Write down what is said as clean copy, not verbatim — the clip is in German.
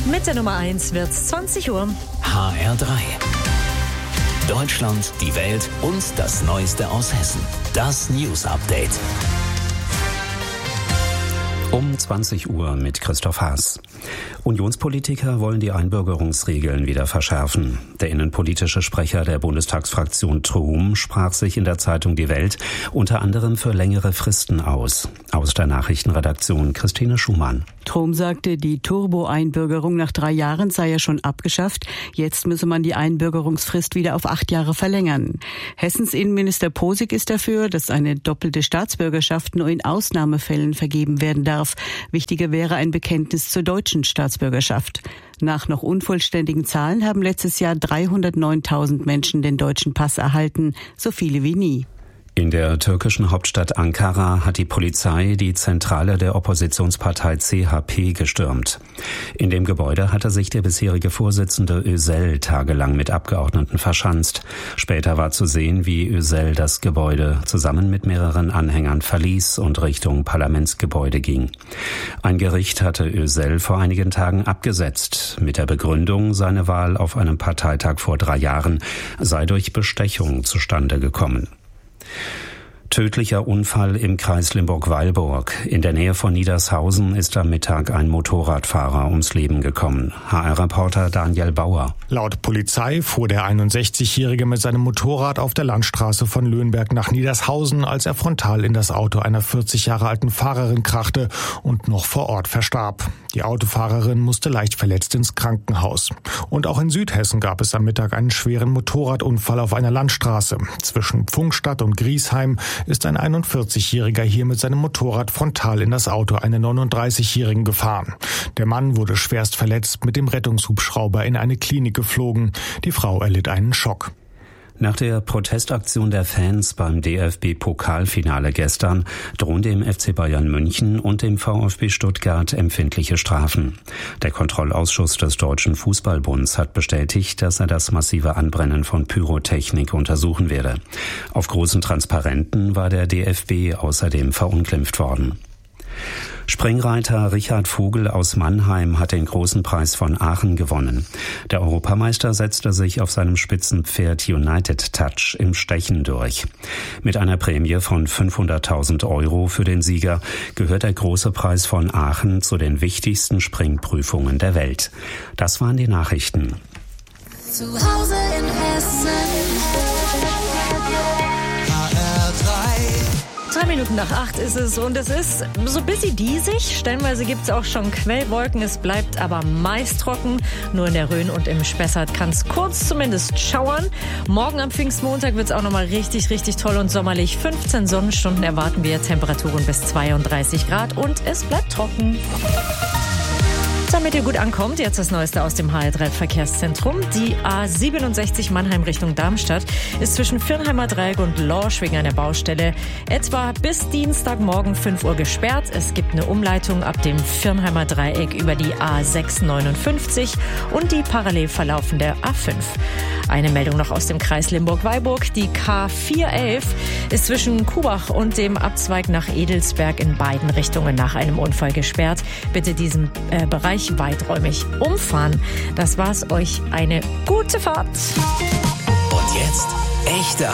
Mit der Nummer 1 wird's 20 Uhr. HR3. Deutschland, die Welt und das Neueste aus Hessen. Das News Update. Um 20 Uhr mit Christoph Haas. Unionspolitiker wollen die Einbürgerungsregeln wieder verschärfen. Der innenpolitische Sprecher der Bundestagsfraktion Trom sprach sich in der Zeitung Die Welt unter anderem für längere Fristen aus. Aus der Nachrichtenredaktion Christine Schumann. Trom sagte, die Turbo-Einbürgerung nach 3 Jahren sei ja schon abgeschafft. Jetzt müsse man die Einbürgerungsfrist wieder auf 8 Jahre verlängern. Hessens Innenminister Posig ist dafür, dass eine doppelte Staatsbürgerschaft nur in Ausnahmefällen vergeben werden darf. Wichtiger wäre ein Bekenntnis zur deutschen Staatsbürgerschaft. Nach noch unvollständigen Zahlen haben letztes Jahr 309.000 Menschen den deutschen Pass erhalten, so viele wie nie. In der türkischen Hauptstadt Ankara hat die Polizei die Zentrale der Oppositionspartei CHP gestürmt. In dem Gebäude hatte sich der bisherige Vorsitzende Özel tagelang mit Abgeordneten verschanzt. Später war zu sehen, wie Özel das Gebäude zusammen mit mehreren Anhängern verließ und Richtung Parlamentsgebäude ging. Ein Gericht hatte Özel vor einigen Tagen abgesetzt, mit der Begründung, seine Wahl auf einem Parteitag vor 3 Jahren sei durch Bestechung zustande gekommen. Tödlicher Unfall im Kreis Limburg-Weilburg. In der Nähe von Niedershausen ist am Mittag ein Motorradfahrer ums Leben gekommen. HR-Reporter Daniel Bauer. Laut Polizei fuhr der 61-Jährige mit seinem Motorrad auf der Landstraße von Löhnberg nach Niedershausen, als er frontal in das Auto einer 40 Jahre alten Fahrerin krachte und noch vor Ort verstarb. Die Autofahrerin musste leicht verletzt ins Krankenhaus. Und auch in Südhessen gab es am Mittag einen schweren Motorradunfall auf einer Landstraße. Zwischen Pfungstadt und Griesheim ist ein 41-Jähriger hier mit seinem Motorrad frontal in das Auto einer 39-Jährigen gefahren. Der Mann wurde schwerst verletzt, mit dem Rettungshubschrauber in eine Klinik geflogen. Die Frau erlitt einen Schock. Nach der Protestaktion der Fans beim DFB-Pokalfinale gestern drohen dem FC Bayern München und dem VfB Stuttgart empfindliche Strafen. Der Kontrollausschuss des Deutschen Fußballbunds hat bestätigt, dass er das massive Anbrennen von Pyrotechnik untersuchen werde. Auf großen Transparenten war der DFB außerdem verunglimpft worden. Springreiter Richard Vogel aus Mannheim hat den Großen Preis von Aachen gewonnen. Der Europameister setzte sich auf seinem Spitzenpferd United Touch im Stechen durch. Mit einer Prämie von 500.000 € für den Sieger gehört der Große Preis von Aachen zu den wichtigsten Springprüfungen der Welt. Das waren die Nachrichten. Zu Hause in Hessen. 3 Minuten nach 8 ist es und es ist so busy diesig. Stellenweise gibt es auch schon Quellwolken. Es bleibt aber meist trocken. Nur in der Rhön und im Spessart kann es kurz zumindest schauern. Morgen am Pfingstmontag wird es auch nochmal richtig, richtig toll und sommerlich. 15 Sonnenstunden erwarten wir, Temperaturen bis 32 Grad und es bleibt trocken. Damit ihr gut ankommt, jetzt das Neueste aus dem HR3-Verkehrszentrum. Die A67 Mannheim Richtung Darmstadt ist zwischen Firnheimer Dreieck und Lorsch wegen einer Baustelle etwa bis Dienstagmorgen 5 Uhr gesperrt. Es gibt eine Umleitung ab dem Firnheimer Dreieck über die A659 und die parallel verlaufende A5. Eine Meldung noch aus dem Kreis Limburg-Weilburg. Die K411 ist zwischen Kubach und dem Abzweig nach Edelsberg in beiden Richtungen nach einem Unfall gesperrt. Bitte diesen Bereich weiträumig umfahren. Das war's, euch eine gute Fahrt. Und jetzt echte